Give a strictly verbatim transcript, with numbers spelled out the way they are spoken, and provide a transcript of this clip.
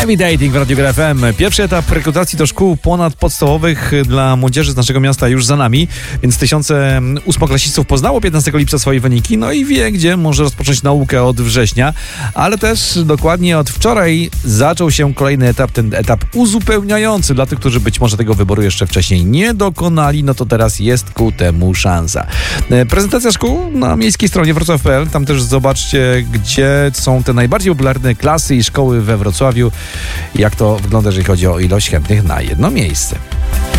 Levitating w Radiu G R F M. Pierwszy etap rekrutacji do szkół ponadpodstawowych dla młodzieży z naszego miasta już za nami, więc tysiące ósmoklasistów poznało piętnastego lipca swoje wyniki, no i wie, gdzie może rozpocząć naukę od września, ale też dokładnie od wczoraj zaczął się kolejny etap, ten etap uzupełniający dla tych, którzy być może tego wyboru jeszcze wcześniej nie dokonali, no to teraz jest ku temu szansa. Prezentacja szkół na miejskiej stronie wrocław kropka p l, tam też zobaczcie, gdzie są te najbardziej popularne klasy i szkoły we Wrocławiu, jak to wygląda, jeżeli chodzi o ilość chętnych na jedno miejsce.